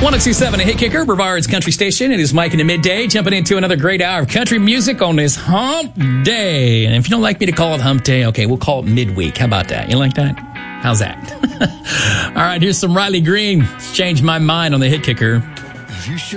1027, a hit kicker, Brevard's country station. It is Mike in the midday, jumping into another great hour of country music on this hump day. And if you don't like me to call it hump day, okay, we'll call it midweek. How about that? You like that? How's that? All right, here's some Riley Green. It's changed my mind on the hit kicker.